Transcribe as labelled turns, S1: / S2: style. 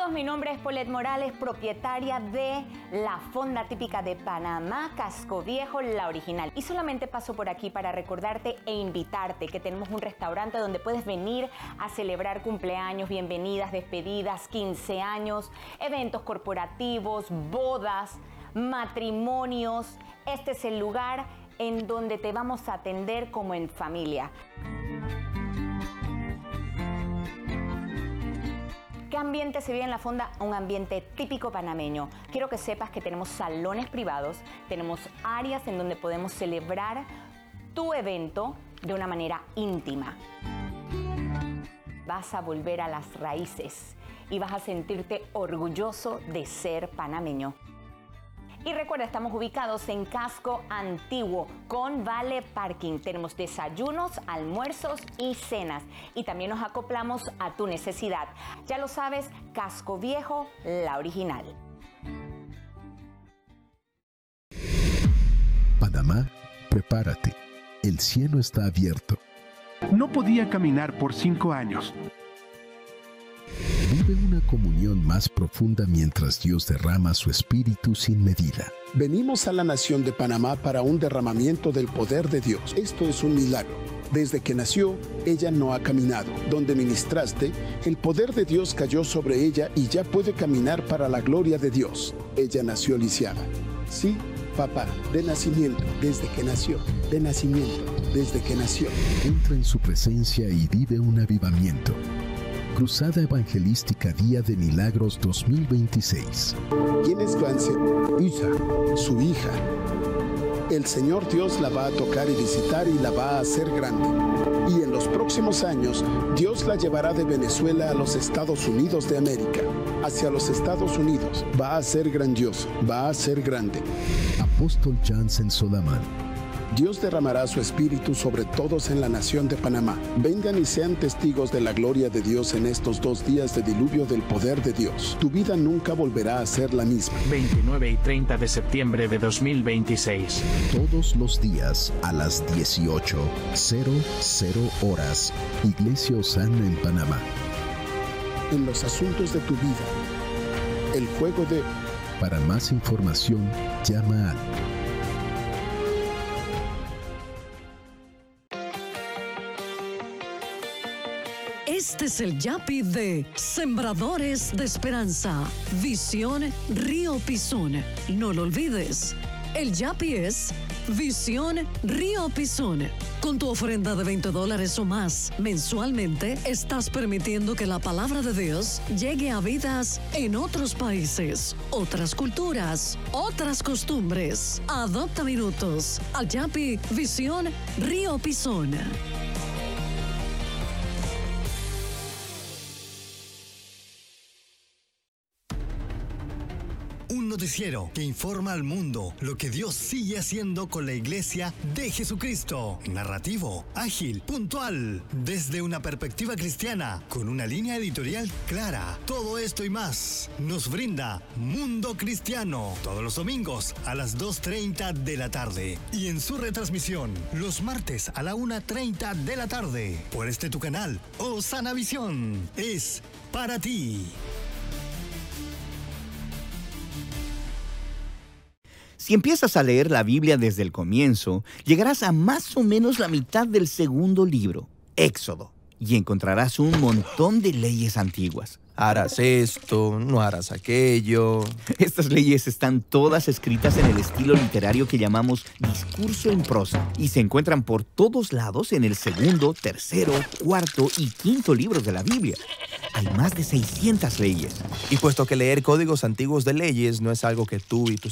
S1: todos, mi nombre es Paulette Morales, propietaria de la fonda típica de Panamá, Casco Viejo, la original. Y solamente paso por aquí para recordarte e invitarte que tenemos un restaurante donde puedes venir a celebrar cumpleaños, bienvenidas, despedidas, 15 años, eventos corporativos, bodas, matrimonios. Este es el lugar en donde te vamos a atender como en familia. ¿Qué ambiente se vive en la fonda? Un ambiente típico panameño. Quiero que sepas que tenemos salones privados, tenemos áreas en donde podemos celebrar tu evento de una manera íntima. Vas a volver a las raíces y vas a sentirte orgulloso de ser panameño. Y recuerda, estamos ubicados en Casco Antiguo con Vale Parking. Tenemos desayunos, almuerzos y cenas. Y también nos acoplamos a tu necesidad. Ya lo sabes, Casco Viejo, la original.
S2: Panamá, prepárate. El cielo está abierto.
S3: No podía caminar por 5 años.
S2: Vive una comunión más profunda mientras Dios derrama su espíritu sin medida.
S4: Venimos a la nación de Panamá para un derramamiento del poder de Dios. Esto es un milagro. Desde que nació, ella no ha caminado. Donde ministraste, el poder de Dios cayó sobre ella y ya puede caminar para la gloria de Dios. Ella nació lisiada. Sí, papá, de nacimiento, desde que nació. De nacimiento, desde que nació.
S2: Entra en su presencia y vive un avivamiento. Cruzada Evangelística Día de Milagros 2026.
S4: ¿Quién es Glancy? Isa, su hija. El Señor Dios la va a tocar y visitar y la va a hacer grande. Y en los próximos años, Dios la llevará de Venezuela a los Estados Unidos de América. Hacia los Estados Unidos. Va a ser grandioso, va a ser grande.
S2: Apóstol Jansen Solamán.
S4: Dios derramará su espíritu sobre todos en la nación de Panamá. Vengan y sean testigos de la gloria de Dios en estos 2 días de diluvio del poder de Dios. Tu vida nunca volverá a ser la misma.
S5: 29 y 30 de septiembre de 2026.
S2: Todos los días a las 18:00 horas. Iglesia Osana en Panamá.
S4: En los asuntos de tu vida. El juego de...
S2: Para más información, llama al...
S6: Este es el Yapi de Sembradores de Esperanza. Visión Río Pisón. No lo olvides. El Yapi es Visión Río Pisón. Con tu ofrenda de $20 o más mensualmente, estás permitiendo que la palabra de Dios llegue a vidas en otros países, otras culturas, otras costumbres. Adopta minutos al Yapi Visión Río Pisón.
S7: Un noticiero que informa al mundo lo que Dios sigue haciendo con la Iglesia de Jesucristo. Narrativo, ágil, puntual, desde una perspectiva cristiana, con una línea editorial clara. Todo esto y más nos brinda Mundo Cristiano todos los domingos a las 2:30 de la tarde y en su retransmisión los martes a la 1:30 de la tarde por este tu canal Osana Visión. Es para ti.
S8: Si empiezas a leer la Biblia desde el comienzo, llegarás a más o menos la mitad del segundo libro, Éxodo, y encontrarás un montón de leyes antiguas.
S9: Harás esto, no harás aquello.
S8: Estas leyes están todas escritas en el estilo literario que llamamos discurso en prosa y se encuentran por todos lados en el segundo, tercero, cuarto y quinto libros de la Biblia. Hay más de 600 leyes.
S9: Y puesto que leer códigos antiguos de leyes no es algo que tú y tus